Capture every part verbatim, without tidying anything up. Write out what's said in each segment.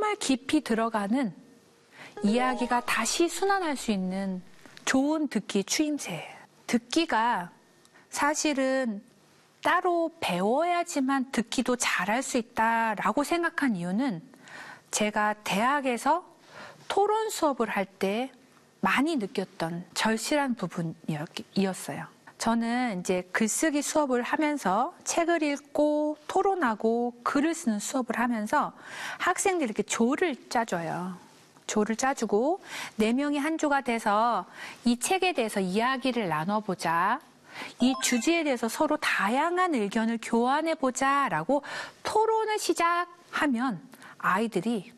정말 깊이 들어가는 이야기가 다시 순환할 수 있는 좋은 듣기 추임새예요. 듣기가 사실은 따로 배워야지만 듣기도 잘할 수 있다라고 생각한 이유는 제가 대학에서 토론 수업을 할 때 많이 느꼈던 절실한 부분이었어요. 저는 이제 글쓰기 수업을 하면서 책을 읽고 토론하고 글을 쓰는 수업을 하면서 학생들이 이렇게 조를 짜줘요. 조를 짜주고 네 명이 한 조가 돼서 이 책에 대해서 이야기를 나눠보자. 이 주제에 대해서 서로 다양한 의견을 교환해보자 라고 토론을 시작하면 아이들이,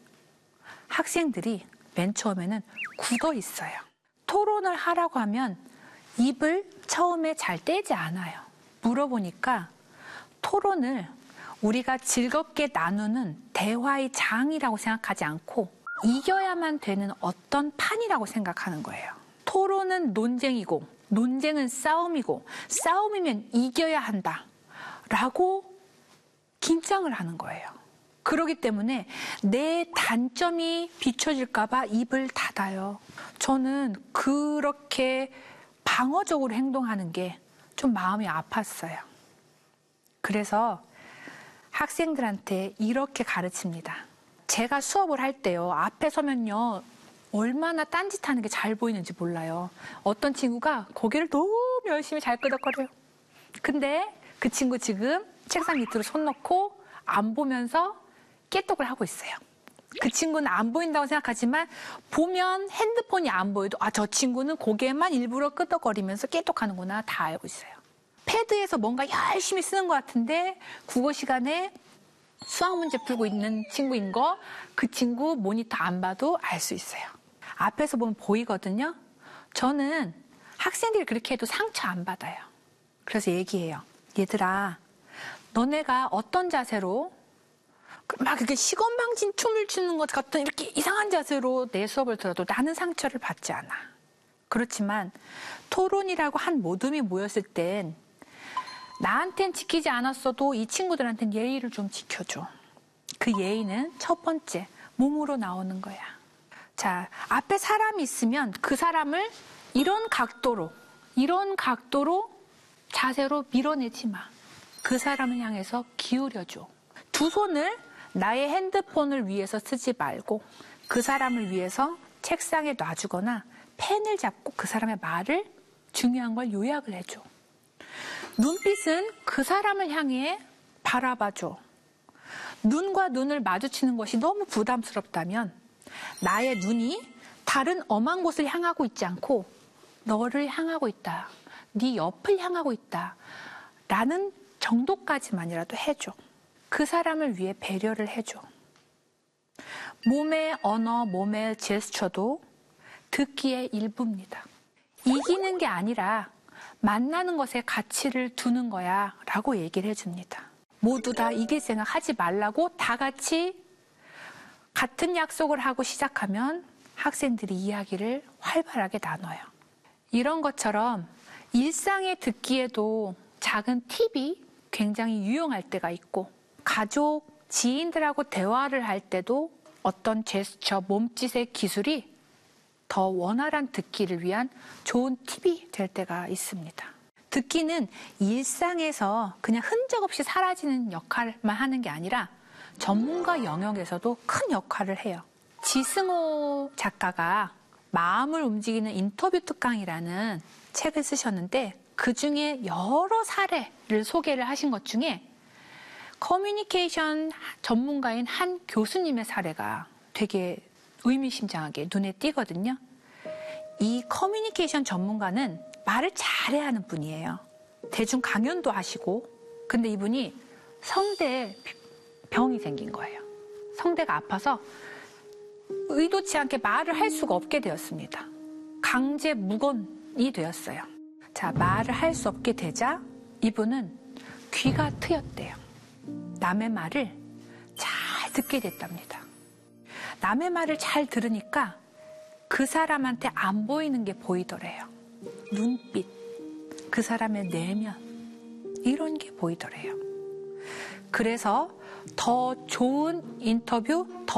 학생들이 맨 처음에는 굳어 있어요. 토론을 하라고 하면 입을 처음에 잘 떼지 않아요. 물어보니까 토론을 우리가 즐겁게 나누는 대화의 장이라고 생각하지 않고 이겨야만 되는 어떤 판이라고 생각하는 거예요. 토론은 논쟁이고 논쟁은 싸움이고 싸움이면 이겨야 한다 라고 긴장을 하는 거예요. 그렇기 때문에 내 단점이 비춰질까 봐 입을 닫아요. 저는 그렇게 방어적으로 행동하는 게 좀 마음이 아팠어요. 그래서 학생들한테 이렇게 가르칩니다. 제가 수업을 할 때요, 앞에 서면요 얼마나 딴짓하는 게 잘 보이는지 몰라요. 어떤 친구가 고개를 너무 열심히 잘 끄덕거려요. 근데 그 친구 지금 책상 밑으로 손 넣고 안 보면서 깨똑을 하고 있어요. 그 친구는 안 보인다고 생각하지만 보면 핸드폰이 안 보여도 아, 저 친구는 고개만 일부러 끄덕거리면서 깨똑하는구나 다 알고 있어요. 패드에서 뭔가 열심히 쓰는 것 같은데 국어 시간에 수학 문제 풀고 있는 친구인 거 그 친구 모니터 안 봐도 알 수 있어요. 앞에서 보면 보이거든요. 저는 학생들이 그렇게 해도 상처 안 받아요. 그래서 얘기해요. 얘들아, 너네가 어떤 자세로 막 이렇게 시건방진 춤을 추는 것 같은 이렇게 이상한 자세로 내 수업을 들어도 나는 상처를 받지 않아. 그렇지만 토론이라고 한 모둠이 모였을 땐 나한텐 지키지 않았어도 이 친구들한테는 예의를 좀 지켜줘. 그 예의는 첫 번째, 몸으로 나오는 거야. 자, 앞에 사람이 있으면 그 사람을 이런 각도로, 이런 각도로 자세로 밀어내지 마. 그 사람을 향해서 기울여줘. 두 손을 나의 핸드폰을 위해서 쓰지 말고 그 사람을 위해서 책상에 놔주거나 펜을 잡고 그 사람의 말을 중요한 걸 요약을 해줘. 눈빛은 그 사람을 향해 바라봐줘. 눈과 눈을 마주치는 것이 너무 부담스럽다면 나의 눈이 다른 엄한 곳을 향하고 있지 않고 너를 향하고 있다. 네 옆을 향하고 있다. 라는 정도까지만이라도 해줘. 그 사람을 위해 배려를 해줘. 몸의 언어, 몸의 제스처도 듣기의 일부입니다. 이기는 게 아니라 만나는 것에 가치를 두는 거야 라고 얘기를 해줍니다. 모두 다 이길 생각 하지 말라고 다 같이 같은 약속을 하고 시작하면 학생들이 이야기를 활발하게 나눠요. 이런 것처럼 일상에 듣기에도 작은 팁이 굉장히 유용할 때가 있고 가족, 지인들하고 대화를 할 때도 어떤 제스처, 몸짓의 기술이 더 원활한 듣기를 위한 좋은 팁이 될 때가 있습니다. 듣기는 일상에서 그냥 흔적 없이 사라지는 역할만 하는 게 아니라 전문가 영역에서도 큰 역할을 해요. 지승호 작가가 마음을 움직이는 인터뷰 특강이라는 책을 쓰셨는데 그중에 여러 사례를 소개를 하신 것 중에 커뮤니케이션 전문가인 한 교수님의 사례가 되게 의미심장하게 눈에 띄거든요. 이 커뮤니케이션 전문가는 말을 잘해야 하는 분이에요. 대중 강연도 하시고, 근데 이분이 성대에 병이 생긴 거예요. 성대가 아파서 의도치 않게 말을 할 수가 없게 되었습니다. 강제 무건이 되었어요. 자, 말을 할 수 없게 되자 이분은 귀가 트였대요. 남의 말을 잘 듣게 됐답니다. 남의 말을 잘 들으니까 그 사람한테 안 보이는 게 보이더래요. 눈빛, 그 사람의 내면, 이런 게 보이더래요. 그래서 더 좋은 인터뷰, 더